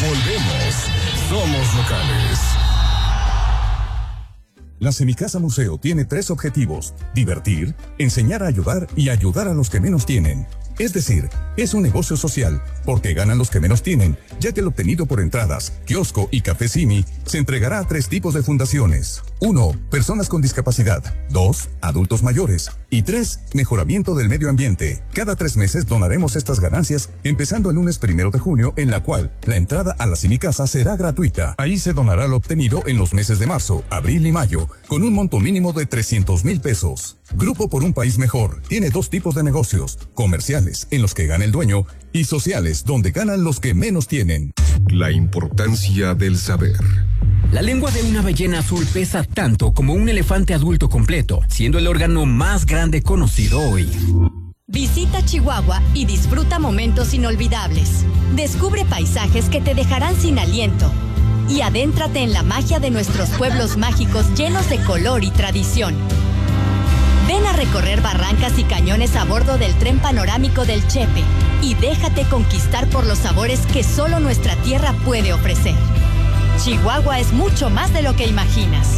volvemos. Somos locales. La Semicasa Museo tiene 3 objetivos: divertir, enseñar a ayudar y ayudar a los que menos tienen. Es decir, es un negocio social, porque ganan los que menos tienen, ya que el obtenido por entradas, kiosco y café Simi se entregará a 3 tipos de fundaciones. 1. Personas con discapacidad. 2. Adultos mayores. Y 3. Mejoramiento del medio ambiente. Cada 3 meses donaremos estas ganancias, empezando el lunes 1 de junio, en la cual la entrada a la Semicasa será gratuita. Ahí se donará lo obtenido en los meses de marzo, abril y mayo, con un monto mínimo de 300,000 pesos. Grupo por un País Mejor tiene 2 tipos de negocios: comerciales, en los que gana el dueño, y sociales, donde ganan los que menos tienen. La importancia del saber. La lengua de una ballena azul pesa tanto como un elefante adulto completo, siendo el órgano más grande conocido hoy. Visita Chihuahua y disfruta momentos inolvidables. Descubre paisajes que te dejarán sin aliento. Y adéntrate en la magia de nuestros pueblos mágicos llenos de color y tradición. Ven a recorrer barrancas y cañones a bordo del tren panorámico del Chepe y déjate conquistar por los sabores que solo nuestra tierra puede ofrecer. Chihuahua es mucho más de lo que imaginas.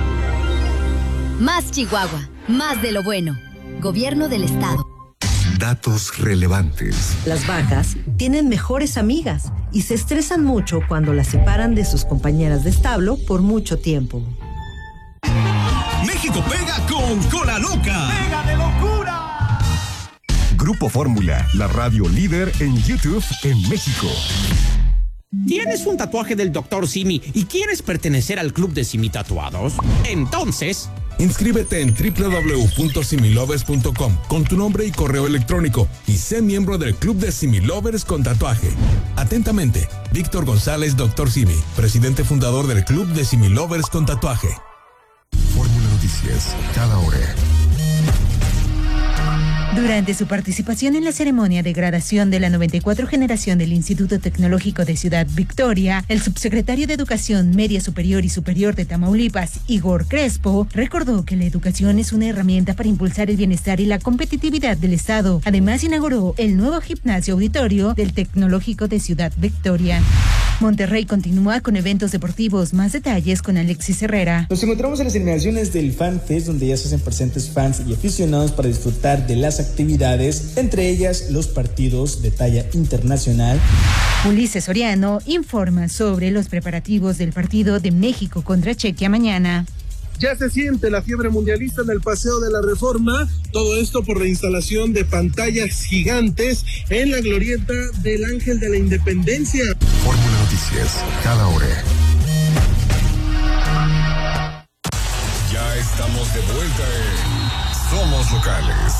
Más Chihuahua, más de lo bueno. Gobierno del Estado. Datos relevantes. Las vacas tienen mejores amigas y se estresan mucho cuando las separan de sus compañeras de establo por mucho tiempo. México pega con Cola Loca. ¡Pega de locura! Grupo Fórmula, la radio líder en YouTube en México. ¿Tienes un tatuaje del Dr. Simi y quieres pertenecer al club de Simi Tatuados? Entonces, inscríbete en www.similovers.com con tu nombre y correo electrónico y sé miembro del club de Similovers con tatuaje. Atentamente, Víctor González, Dr. Simi, presidente fundador del club de Similovers con tatuaje. Fórmula Noticias, cada hora. Durante su participación en la ceremonia de graduación de la 94 generación del Instituto Tecnológico de Ciudad Victoria, el subsecretario de Educación Media Superior y Superior de Tamaulipas, Igor Crespo, recordó que la educación es una herramienta para impulsar el bienestar y la competitividad del Estado. Además, inauguró el nuevo gimnasio auditorio del Tecnológico de Ciudad Victoria. Monterrey continúa con eventos deportivos. Más detalles con Alexis Herrera. Nos encontramos en las inmediaciones del Fan Fest, donde ya se hacen presentes fans y aficionados para disfrutar de las actividades, entre ellas los partidos de talla internacional. Ulises Soriano informa sobre los preparativos del partido de México contra Chequia mañana. Ya se siente la fiebre mundialista en el Paseo de la Reforma, todo esto por la instalación de pantallas gigantes en la glorieta del Ángel de la Independencia. Fórmula Noticias, cada hora. Ya estamos de vuelta en Somos Locales.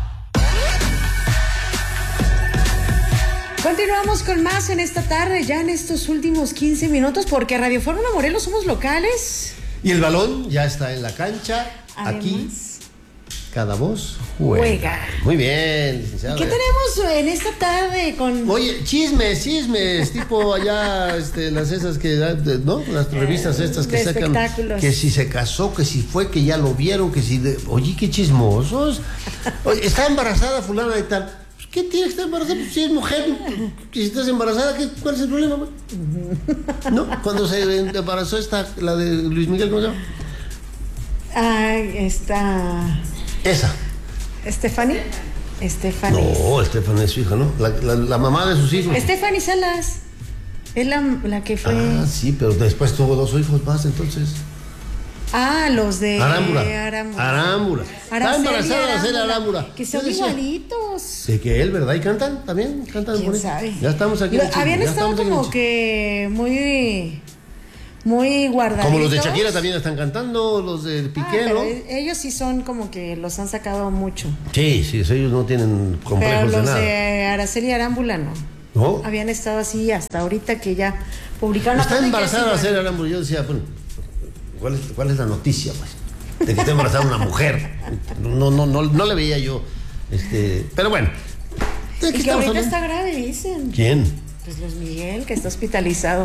Continuamos con más en esta tarde, ya en estos últimos 15 minutos, porque Radio Fórmula Morelos somos locales. Y el balón ya está en la cancha. Además, aquí cada voz juega. Muy bien, licenciado. ¿Qué tenemos en esta tarde con...? Oye, chismes, tipo allá, las esas que, ¿no? Las revistas estas que sacan, que si se casó, que si fue, que ya lo vieron, que si... Oye, qué chismosos. Oye, está embarazada fulana y tal. ¿Qué tiene que estar embarazada? Pues si es mujer, que si estás embarazada, ¿cuál es el problema? ¿No? Cuando se embarazó la de Luis Miguel, ¿cómo se llama? Esa. ¿Stephanie? No, Stephanie es su hija, ¿no? La mamá de sus hijos. Stephanie Salas. Es la que fue... Ah, sí, pero después tuvo 2 hijos más, entonces... los de Arámbula. Está embarazada de Arámbula. Que son igualitos. De que él, ¿verdad? Y cantan también, cantan bonito. Sabe? Ya estamos aquí. Habían estado como que muy guardaditos. Como los de Shakira también están cantando, los de Piqué, ¿no? Ellos sí son como que los han sacado mucho. Sí, ellos no tienen complejos de nada. Pero los de Araceli Arámbula no. Habían estado así hasta ahorita que ya publicaron. Está embarazada Araceli Arámbula. Yo decía, bueno, ¿cuál es la noticia, pues? De que está embarazada una mujer. No le veía yo. Pero bueno. Y que ahorita está grave, dicen. ¿Quién? Pues Luis Miguel, que está hospitalizado.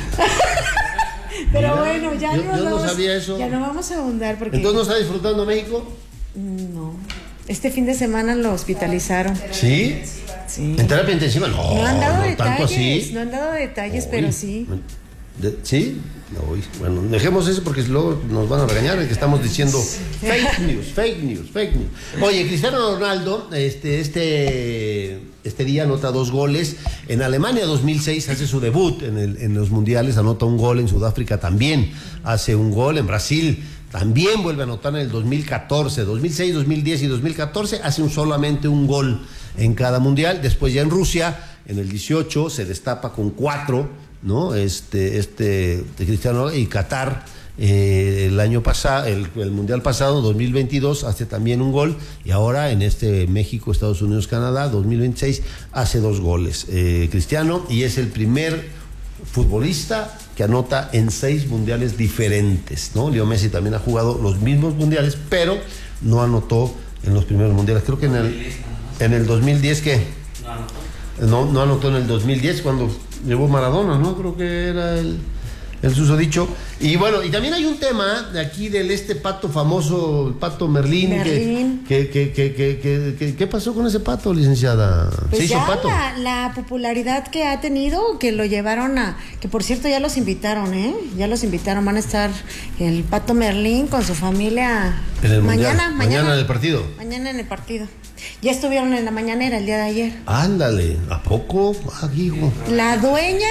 Pero bueno, ya yo no sabía eso. Ya no vamos a ahondar porque... ¿Entonces no está disfrutando México? No. Este fin de semana lo hospitalizaron. ¿Sí? Sí. En terapia intensiva, no han dado detalles, tanto así. No han dado detalles, pero sí. ¿Sí? No, bueno, dejemos eso porque luego nos van a regañar que estamos diciendo fake news. Oye, Cristiano Ronaldo este día anota 2 goles. En Alemania 2006 hace su debut en los mundiales, anota un gol. En Sudáfrica también hace un gol. En Brasil también vuelve a anotar en el 2014, 2006, 2010 y 2014 hace solamente un gol en cada mundial. Después ya en Rusia, en el 18 se destapa con 4, ¿no? De Cristiano, y Qatar el año pasado, el mundial pasado, 2022, hace también un gol, y ahora en México, Estados Unidos, Canadá, 2026, hace 2 goles Cristiano, y es el primer futbolista que anota en 6 mundiales diferentes, ¿no? Leo Messi también ha jugado los mismos mundiales, pero no anotó en los primeros mundiales. Creo que en el 2010, ¿qué? No anotó en el 2010 cuando llevó Maradona, ¿no? Creo que era el susodicho. Y bueno, y también hay un tema de aquí del pato famoso, el pato Merlín. ¿Qué pasó con ese pato, licenciada? Pues ¿Se hizo ya pato? La popularidad que ha tenido, que lo llevaron que por cierto ya los invitaron, ya los invitaron, van a estar el pato Merlín con su familia mañana en el partido. Mañana en el partido. Ya estuvieron en la mañanera el día de ayer. Ándale, ¿a poco? Hijo. La dueña...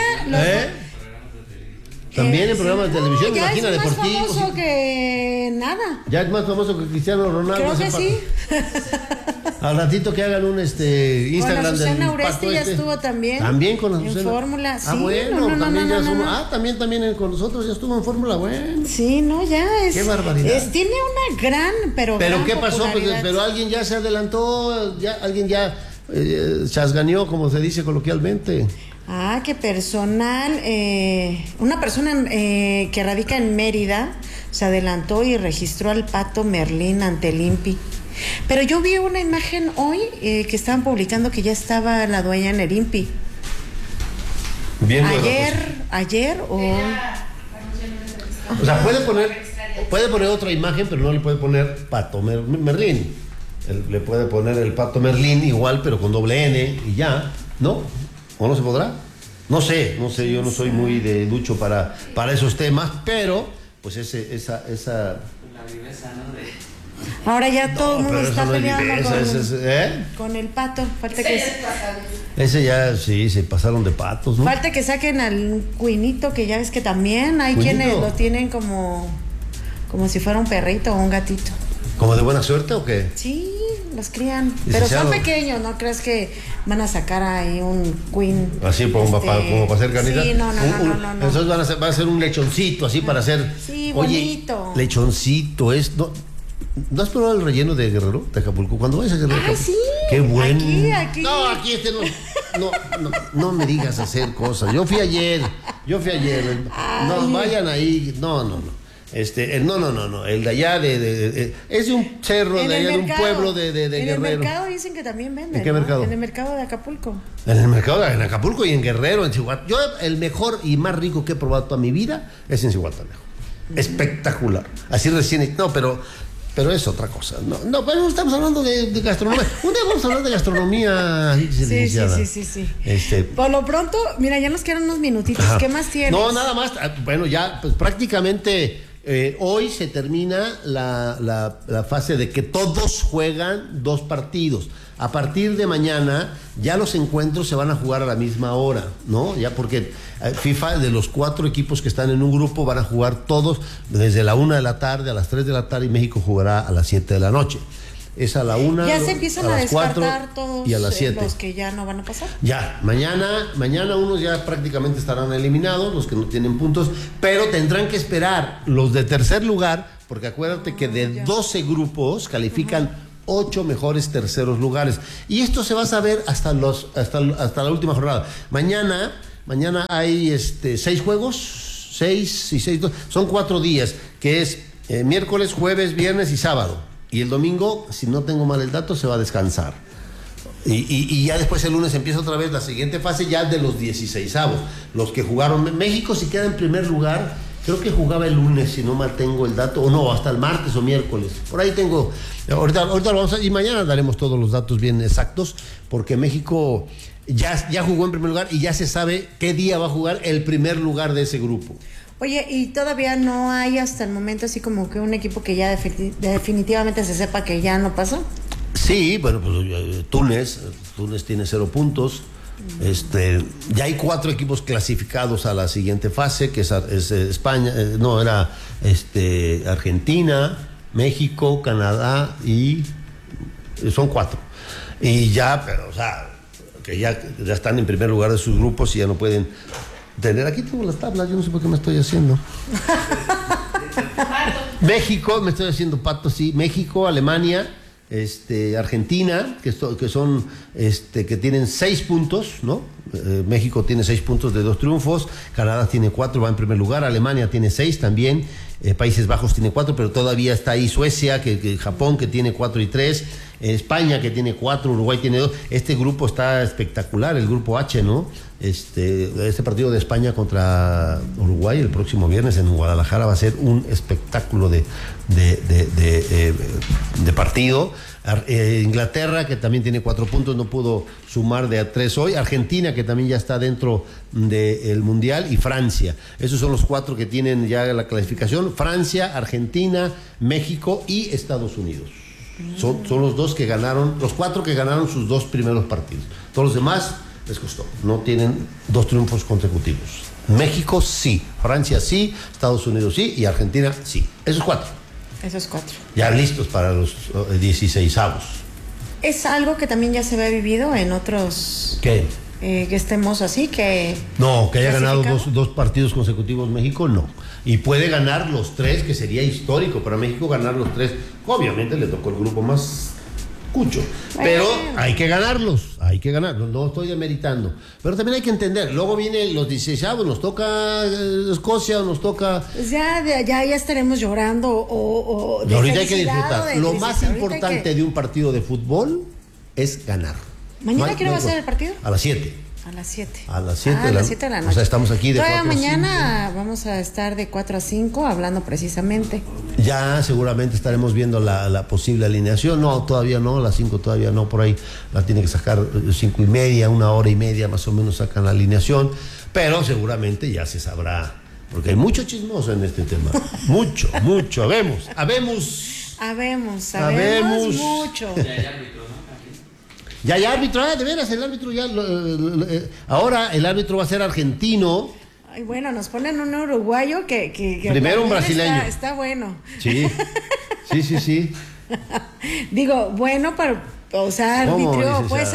También en programas de televisión, imagina, deportivos. Ya es más famoso que nada. Ya es más famoso que Cristiano Ronaldo. Creo que sí. Al ratito que hagan un Instagram con del Azucena Uresti ya estuvo también. También con Azucena. En Fórmula, sí. Bueno, también ya estuvo. También con nosotros ya estuvo en Fórmula, bueno. Sí, ya es. Qué barbaridad. Tiene una gran, pero ¿qué pasó? Pero alguien ya se adelantó, alguien ya chasganeó, como se dice coloquialmente. Que una persona que radica en Mérida se adelantó y registró al pato Merlín ante el INPI. Pero yo vi una imagen hoy que estaban publicando que ya estaba la dueña en el INPI. Bien, ayer o... O sea, puede poner otra imagen, pero no le puede poner pato Merlín. Le puede poner el pato Merlín igual, pero con doble N y ya, ¿no? ¿O no se podrá? No sé, yo no soy muy de ducho para esos temas, pero pues esa... La viveza, ¿no? Ahora ya todo el mundo está peleando con el pato. Falta que... Ese ya, sí, se pasaron de patos, ¿no? Falta que saquen al cuinito, que ya ves que también hay quienes lo tienen como si fuera un perrito o un gatito. ¿Como de buena suerte o qué? Sí, los crían. Pero son pequeños, ¿no crees que van a sacar ahí un queen? Así como para hacer carnita. Sí, no. Entonces va a ser un lechoncito, así para hacer... Sí, bonito. Oye, lechoncito, ¿no has probado el relleno de Guerrero, de Acapulco? Cuando vayas a Guerrero. Sí. Qué bueno. Aquí. No, aquí no me digas hacer cosas. Yo fui ayer. No, vayan ahí. No. No. El de allá es de un cerro de allá, de un pueblo de Guerrero. En el mercado dicen que también venden. ¿En qué mercado? En el mercado de Acapulco. En el mercado en Acapulco y en Guerrero, en Cihuatanejo. Yo el mejor y más rico que he probado toda mi vida es en Cihuatanejo. Espectacular. Así recién. No, pero es otra cosa. No, pero estamos hablando de gastronomía. Un día vamos a hablar de gastronomía. Sí. Por lo pronto, mira, ya nos quedan unos minutitos. Ajá. ¿Qué más tienes? No, nada más. Bueno, ya pues prácticamente hoy se termina la fase de que todos juegan 2 partidos. A partir de mañana ya los encuentros se van a jugar a la misma hora, ¿no? Ya porque FIFA, de los 4 equipos que están en un grupo, van a jugar todos desde la 1 de la tarde a las 3 de la tarde, y México jugará a las 7 de la noche. Es a la 1, ya se empiezan a descartar todos y a las 7. Los que ya no van a pasar. Ya, mañana unos ya prácticamente estarán eliminados, los que no tienen puntos, pero tendrán que esperar los de tercer lugar, porque acuérdate que de 12 grupos califican 8 mejores terceros lugares. Y esto se va a saber hasta la última jornada. Mañana hay 6 juegos, 6 y 6, son 4 días, que es miércoles, jueves, viernes y sábado. Y el domingo, si no tengo mal el dato, se va a descansar. Y ya después el lunes empieza otra vez la siguiente fase ya de los 16avos. Los que jugaron México, si queda en primer lugar Creo que jugaba el lunes, si no mal tengo el dato, o no, hasta el martes o miércoles. Por ahí tengo, ahorita lo vamos a, y mañana daremos todos los datos bien exactos, porque México ya jugó en primer lugar y ya se sabe qué día va a jugar el primer lugar de ese grupo. Oye, ¿y todavía no hay hasta el momento así como que un equipo que ya definitivamente se sepa que ya no pasó? Sí, bueno, pues Túnez tiene 0 puntos. Ya hay 4 equipos clasificados a la siguiente fase, que es España, Argentina, México, Canadá y son 4. Y ya, pero, o sea, que ya están en primer lugar de sus grupos y ya no pueden tener. Aquí tengo las tablas, yo no sé por qué me estoy haciendo. México, me estoy haciendo pato, sí. México, Alemania, Argentina, que son que tienen 6 puntos, ¿no? México tiene 6 puntos de 2 triunfos, Canadá tiene 4, va en primer lugar, Alemania tiene 6 también, Países Bajos tiene 4, pero todavía está ahí Suecia, que Japón, que tiene 4 y 3, España, que tiene 4, Uruguay tiene 2. Este grupo está espectacular, el grupo H, ¿no? Este partido de España contra Uruguay el próximo viernes en Guadalajara va a ser un espectáculo de partido. Inglaterra, que también tiene 4 puntos, no pudo sumar de a 3 hoy. Argentina, que también ya está dentro del Mundial, y Francia. Esos son los 4 que tienen ya la clasificación: Francia, Argentina, México y Estados Unidos. Son los 2 que ganaron, los 4 que ganaron sus 2 primeros partidos. Todos los demás les costó, no tienen 2 triunfos consecutivos. México sí, Francia sí, Estados Unidos sí y Argentina sí. Esos 4. Ya listos para los 16avos. ¿Es algo que también ya se había vivido en otros? ¿Qué? Que estemos así, que... No, que haya ganado 2 partidos consecutivos México, no. Y puede ganar los 3, que sería histórico para México ganar los 3. Obviamente le tocó el grupo más cucho, pero hay que ganarlos, no estoy demeritando, pero también hay que entender, luego vienen los 16avos, nos toca Escocia o nos toca... Pues ya estaremos llorando o de ahorita hay que disfrutar. Lo más importante de un partido de fútbol es ganar. ¿Mañana qué hora va a ser el partido? A las 7. A las 7. A las 7 de la noche. O sea, estamos aquí de 4 a 5. Mañana vamos a estar de 4 a 5 hablando precisamente. Ya seguramente estaremos viendo la posible alineación. No, todavía no, a las 5 todavía no, por ahí la tiene que sacar 5:30, 1 hora y media más o menos sacan la alineación. Pero seguramente ya se sabrá, porque hay mucho chismoso en este tema. mucho. Habemos mucho. Ya hay árbitro, de veras, el árbitro ya... ahora el árbitro va a ser argentino. Ay, bueno, nos ponen un uruguayo que primero un brasileño. Está bueno. Sí. Digo, bueno, pero, o sea, arbitrió, pues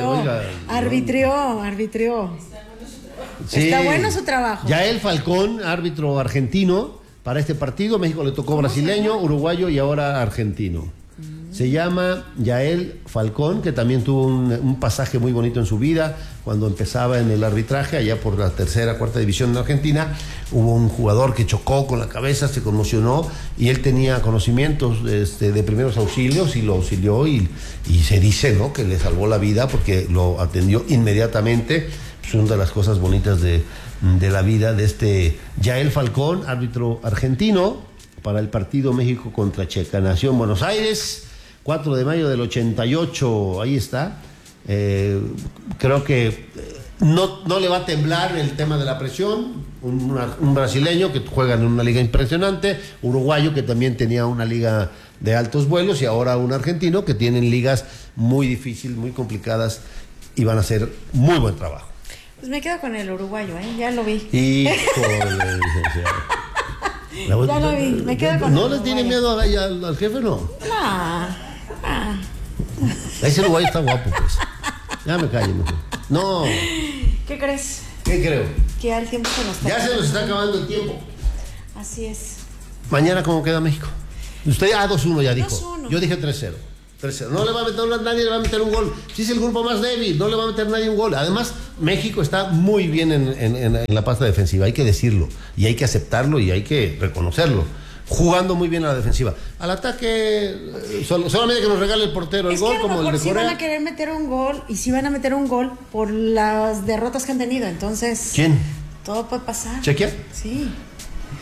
arbitrió. Sí. Está bueno su trabajo. Yael Falcón, árbitro argentino para este partido. México le tocó brasileño, uruguayo y ahora argentino. Se llama Yael Falcón, que también tuvo un pasaje muy bonito en su vida. Cuando empezaba en el arbitraje, allá por la 3ª, 4ª división de Argentina, hubo un jugador que chocó con la cabeza, se conmocionó, y él tenía conocimientos de primeros auxilios y lo auxilió, y se dice, ¿no?, que le salvó la vida porque lo atendió inmediatamente. Es una de las cosas bonitas de la vida de Yael Falcón, árbitro argentino, para el partido México contra Checa. Nació en Buenos Aires, 4 de mayo del 88, ahí está. Creo que no le va a temblar el tema de la presión. Un brasileño que juega en una liga impresionante, uruguayo que también tenía una liga de altos vuelos, y ahora un argentino que tienen ligas muy difíciles, muy complicadas, y van a hacer muy buen trabajo. Pues me quedo con el uruguayo, ya lo vi. Híjole, licenciado. Ya lo vi, me quedo con ¿No le tiene miedo al jefe, no? No. Ese uruguayo está guapo, pues. Ya me callo, mejor. No. ¿Qué crees? ¿Qué creo? Que ya el tiempo se nos está acabando. Ya se nos está acabando el tiempo. Así es. ¿Mañana cómo queda México? Usted 2-1 ya dijo. 2-1. Yo dije 3-0. No le va a meter nadie, le va a meter un gol. Si es el grupo más débil, no le va a meter nadie un gol. Además, México está muy bien en la pasta defensiva, hay que decirlo, y hay que aceptarlo, y hay que reconocerlo. Jugando muy bien a la defensiva. Al ataque, solamente que nos regale el portero el gol, como el de Corea. Sí van a querer meter un gol, y sí van a meter un gol por las derrotas que han tenido, entonces... ¿Quién? Todo puede pasar. ¿Chequia? Sí.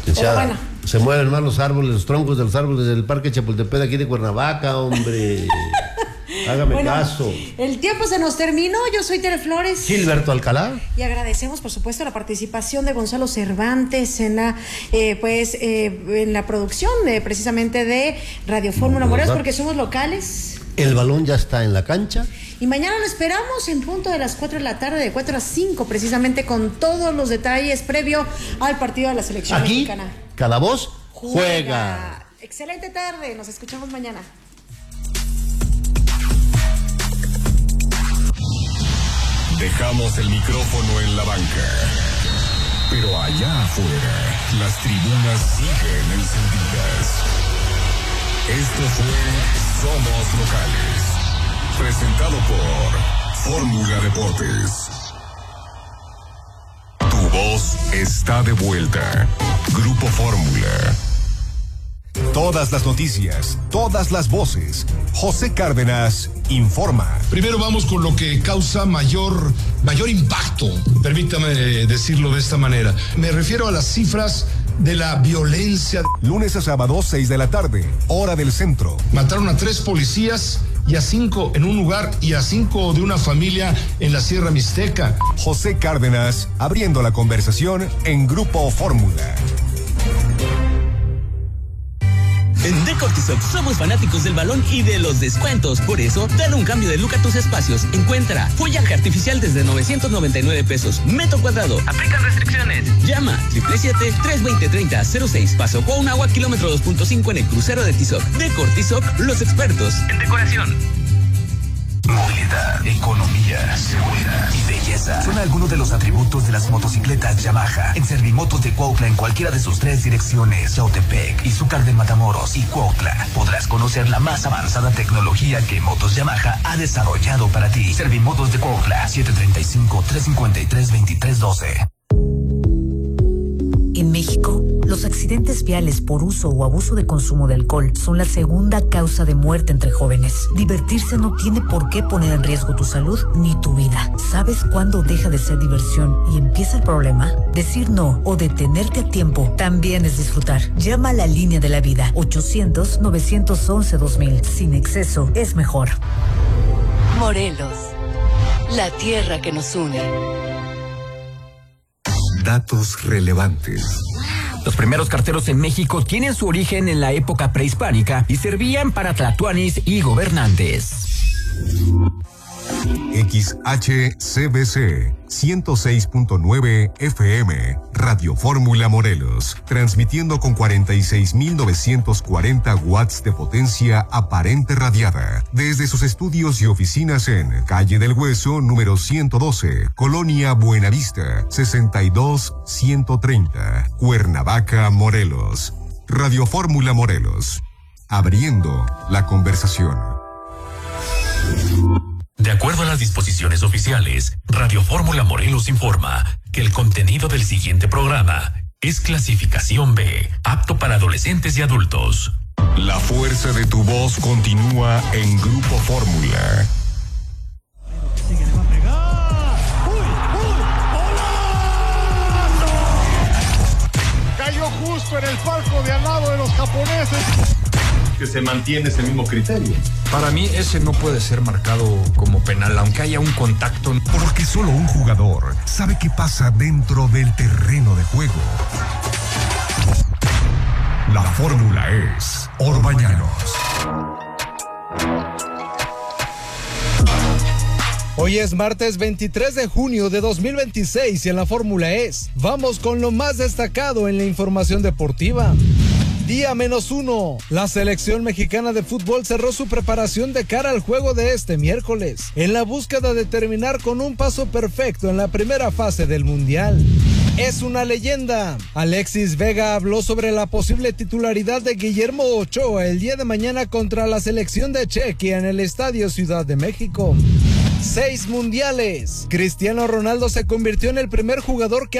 Bueno. Se mueven más los árboles, los troncos de los árboles del Parque Chapultepec aquí de Cuernavaca, hombre. Hágame caso. El tiempo se nos terminó. Yo soy Tere Flores. Gilberto Alcalá. Y agradecemos, por supuesto, la participación de Gonzalo Cervantes en la producción precisamente de Radio Fórmula Morelos, porque somos locales. El balón ya está en la cancha. Y mañana lo esperamos en punto de las 4 de la tarde, de 4 a 5, precisamente con todos los detalles previo al partido de la selección mexicana. Cada voz juega. Excelente tarde, nos escuchamos mañana. Dejamos el micrófono en la banca, pero allá afuera las tribunas siguen encendidas. Esto fue Somos Locales, presentado por Fórmula Deportes. Tu voz está de vuelta. Grupo Fórmula. Todas las noticias, todas las voces. José Cárdenas informa. Primero vamos con lo que causa mayor impacto, permítame decirlo de esta manera. Me refiero a las cifras de la violencia. Lunes a sábado, 6 de la tarde, hora del centro. Mataron a 3 policías y a 5 en un lugar y a 5 de una familia en la Sierra Mixteca. José Cárdenas abriendo la conversación en Grupo Fórmula. En Decortisoc somos fanáticos del balón y de los descuentos. Por eso, dale un cambio de look a tus espacios. Encuentra follaje artificial desde 999 pesos. Metro cuadrado. Aplican restricciones. Llama 777-320-3006. Paso Cuauhnáhuac, kilómetro 2.5 en el crucero de Tizoc. Decortisoc, los expertos en decoración. Movilidad, economía, seguridad y belleza son algunos de los atributos de las motocicletas Yamaha. En Servimotos de Cuautla, en cualquiera de sus 3 direcciones, Yautepec, Izúcar de Matamoros y Cuautla, podrás conocer la más avanzada tecnología que Motos Yamaha ha desarrollado para ti. Servimotos de Cuautla, 735-353-2312. En México, los accidentes viales por uso o abuso de consumo de alcohol son la segunda causa de muerte entre jóvenes. Divertirse no tiene por qué poner en riesgo tu salud ni tu vida. ¿Sabes cuándo deja de ser diversión y empieza el problema? Decir no o detenerte a tiempo también es disfrutar. Llama a la línea de la vida, 800-911-2000. Sin exceso es mejor. Morelos, la tierra que nos une. Datos relevantes. Los primeros carteros en México tienen su origen en la época prehispánica y servían para tlatoanis y gobernantes. XHCBC 106.9 FM, Radio Fórmula Morelos, transmitiendo con 46.940 watts de potencia aparente radiada, desde sus estudios y oficinas en Calle del Hueso, número 112, Colonia Buenavista, 62130, Cuernavaca, Morelos. Radio Fórmula Morelos, abriendo la conversación. De acuerdo a las disposiciones oficiales, Radio Fórmula Morelos informa que el contenido del siguiente programa es clasificación B, apto para adolescentes y adultos. La fuerza de tu voz continúa en Grupo Fórmula. Cayó justo en el palco de al lado de los japoneses. Que se mantiene ese mismo criterio. Para mí ese no puede ser marcado como penal, aunque haya un contacto. Porque solo un jugador sabe qué pasa dentro del terreno de juego. La fórmula es Orbañanos. Hoy es martes 23 de junio de 2026 y en la fórmula es. Vamos con lo más destacado en la información deportiva. Día -1. La selección mexicana de fútbol cerró su preparación de cara al juego de este miércoles, en la búsqueda de terminar con un paso perfecto en la primera fase del Mundial. Es una leyenda. Alexis Vega habló sobre la posible titularidad de Guillermo Ochoa el día de mañana contra la selección de Chequia en el Estadio Ciudad de México. 6 mundiales. Cristiano Ronaldo se convirtió en el primer jugador que